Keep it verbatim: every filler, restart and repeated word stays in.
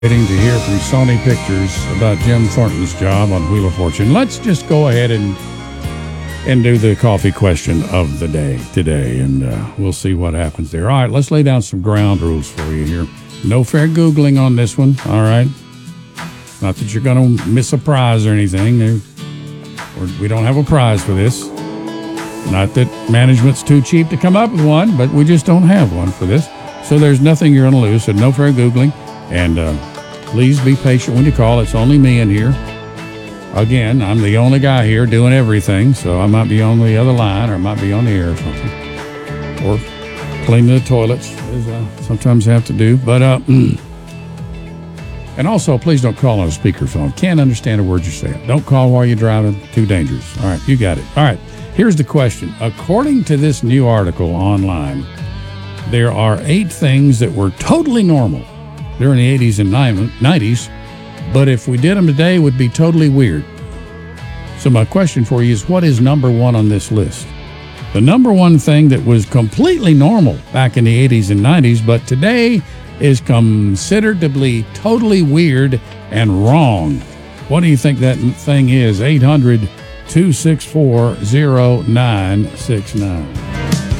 Waiting to hear from Sony Pictures about Jim Thornton's job on Wheel of Fortune. Let's just go ahead and and do the coffee question of the day today, and uh, we'll see what happens there. All right, let's lay down some ground rules for you here. No fair Googling on this one, all right? Not that you're going to miss a prize or anything. There, or we don't have a prize for this. Not that management's too cheap to come up with one, but we just don't have one for this. So there's nothing you're going to lose, so no fair Googling. And uh, please be patient when you call. It's only me in here. Again, I'm the only guy here doing everything, so I might be on the other line, or I might be on the air or something. Or cleaning the toilets, as I sometimes have to do. But, uh, and also, please don't call on a speakerphone. Can't understand a word you're saying. Don't call while you're driving. Too dangerous. All right, you got it. All right, here's the question. According to this new article online, there are eight things that were totally normal during the eighties and nineties, but if we did them today, it would be totally weird. So my question for you is, what is number one on this list? The number one thing that was completely normal back in the eighties and nineties, but today is considered to be totally weird and wrong. What do you think that thing is? eight hundred, two six four, zero nine six nine.